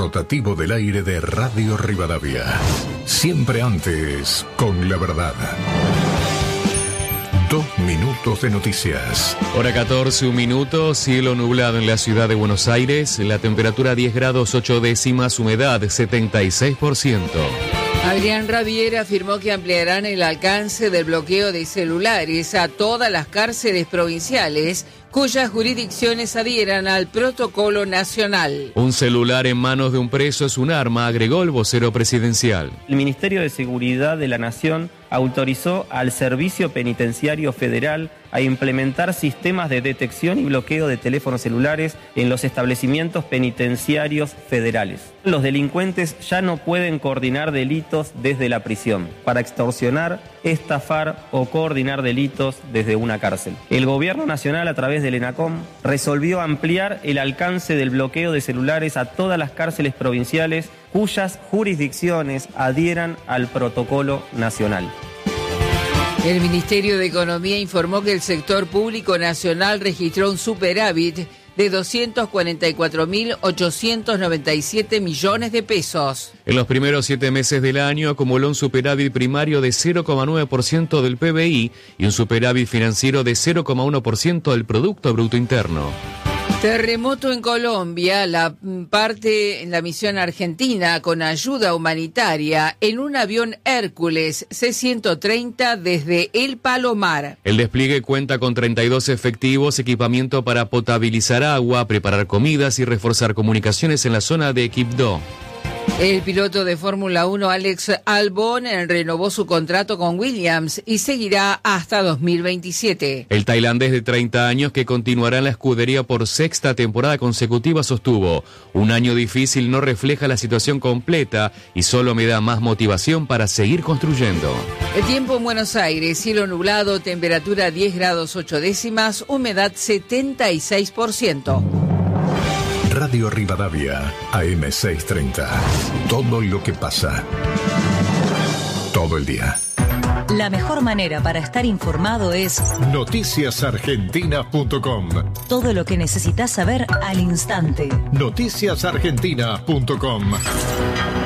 rotativo del aire de Radio Rivadavia. Siempre antes, con la verdad. 2 minutos de noticias. Hora 14, 1 minuto, cielo nublado en la ciudad de Buenos Aires, la temperatura 10 grados 8 décimas, humedad 76%. Adrián Rabier afirmó que ampliarán el alcance del bloqueo de celulares a todas las cárceles provinciales cuyas jurisdicciones adhieran al protocolo nacional. Un celular en manos de un preso es un arma, agregó el vocero presidencial. El Ministerio de Seguridad de la Nación autorizó al Servicio Penitenciario Federal a implementar sistemas de detección y bloqueo de teléfonos celulares en los establecimientos penitenciarios federales. Los delincuentes ya no pueden coordinar delitos desde la prisión para extorsionar, estafar o coordinar delitos desde una cárcel. El Gobierno Nacional, a través del ENACOM, resolvió ampliar el alcance del bloqueo de celulares a todas las cárceles provinciales cuyas jurisdicciones adhieran al protocolo nacional. El Ministerio de Economía informó que el sector público nacional registró un superávit de 244.897 millones de pesos. En los primeros 7 meses del año acumuló un superávit primario de 0,9% del PBI y un superávit financiero de 0,1% del Producto Bruto Interno. Terremoto en Colombia, la misión argentina con ayuda humanitaria en un avión Hércules C-130 desde El Palomar. El despliegue cuenta con 32 efectivos, equipamiento para potabilizar agua, preparar comidas y reforzar comunicaciones en la zona de Quibdó. El piloto de Fórmula 1 Alex Albon renovó su contrato con Williams y seguirá hasta 2027. El tailandés de 30 años, que continuará en la escudería por 6ª temporada consecutiva, sostuvo: un año difícil no refleja la situación completa y solo me da más motivación para seguir construyendo. El tiempo en Buenos Aires, cielo nublado, temperatura 10 grados 8 décimas, humedad 76%. Radio Rivadavia, AM 630. Todo lo que pasa. Todo el día. La mejor manera para estar informado es noticiasargentina.com. Todo lo que necesitas saber al instante. Noticiasargentina.com.